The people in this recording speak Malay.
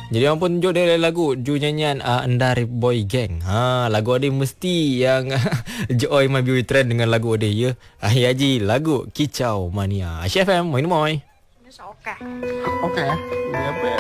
Jadi orang pun tunjuk dia lagu ju nyanyian Endari Boy Gang. Lagu dia mesti yang Joy My Beauty Trend dengan lagu dia ya. Akhir Haji lagu Kicau Mania. Chef FM, main moy. Oke. Oke.